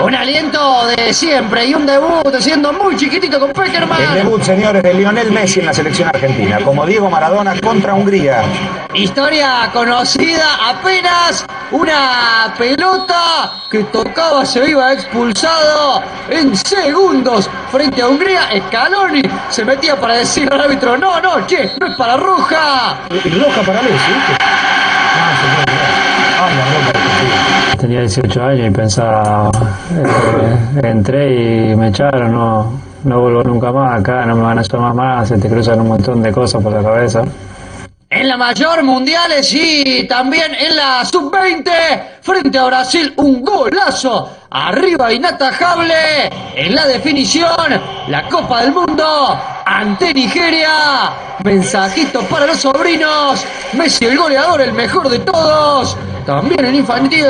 Un aliento de siempre y un debut siendo muy chiquitito con Pekerman. El debut, señores, de Lionel Messi en la selección argentina, como Diego Maradona contra Hungría. Historia conocida, apenas una pelota que tocaba se iba expulsado en segundos frente a Hungría. Scaloni se metía para decir al árbitro, no, che, no es para roja. Y roja para Messi, ¿viste? Tenía 18 años y pensaba, entré y me echaron, no vuelvo nunca más acá, no me van a llamar más, se te cruzan un montón de cosas por la cabeza. En la mayor mundiales y también en la sub-20 frente a Brasil, un golazo arriba inatajable en la definición, la Copa del Mundo ante Nigeria. Mensajito para los sobrinos, Messi el goleador, el mejor de todos, también en infantil.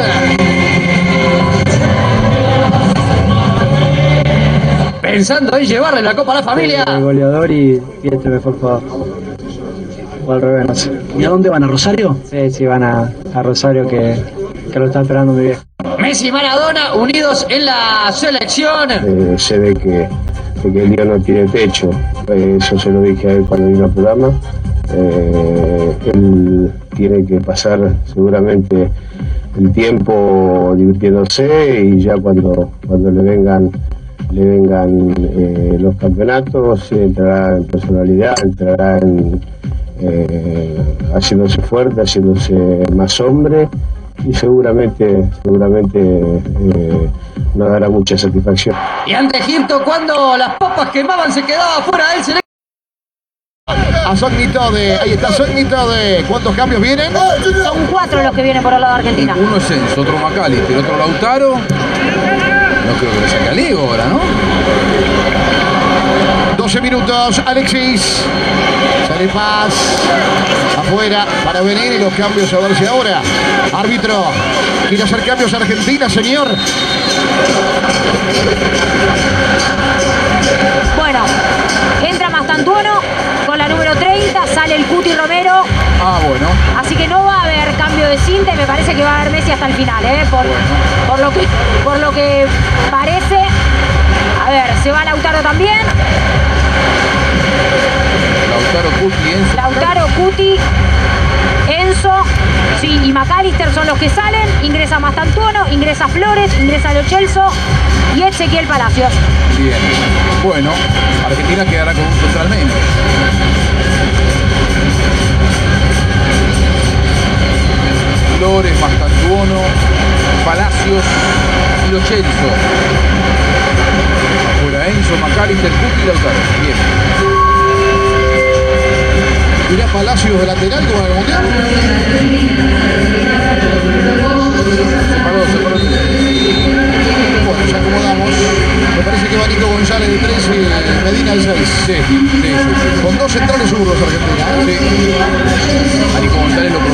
Pensando en llevarle la Copa a la familia. El goleador y este mejor jugador. O al revés, no sé. ¿Y a dónde van? ¿A Rosario? Sí, van a Rosario que lo está esperando mi viejo. Messi y Maradona unidos en la selección. Se ve que el lío no tiene techo. Eso se lo dije a él cuando vino al programa. Él tiene que pasar seguramente el tiempo divirtiéndose y ya cuando le vengan los campeonatos entrará en personalidad, entrará en haciéndose fuerte, haciéndose más hombre y seguramente nos dará mucha satisfacción. Y ante Egipto, cuando las papas quemaban, se quedaba fuera del selección. A Sognitode, ahí está Sognitode. ¿Cuántos cambios vienen? Son 4 los que vienen por el lado de Argentina. Uno es Enzo, otro McAllister, otro Lautaro. No creo que le saque a Leo ahora, ¿no? 12 minutos, Alexis. Sale Paz. Afuera para venir y los cambios a ver si ahora. Árbitro. Quiere hacer cambios a Argentina, señor. Bueno, entra Mastantuono con la número 30, sale el Cuti Romero. Ah, bueno. Así que no va a haber cambio de cinta y me parece que va a haber Messi hasta el final, por lo que parece. A ver, se va Lautaro también. Lautaro, Cuti, Enzo, sí, y McAllister son los que salen. Ingresa Mastantuono, ingresa Flores, ingresa Lo Celso y Ezequiel Palacios. Bien. Bueno, Argentina quedará con un central menos. Flores, Mastantuono, Palacios y Lo Celso. Afuera Enzo, McAllister, Cuti y Lautaro. Bien. ¿Irá Palacios de lateral como en el Mundial? Separó. Bueno, ya acomodamos. Me parece que va Nico González de 3 y Medina de 6. Sí. Con 2 centrales zurdos Argentina. Sí. A Nico González lo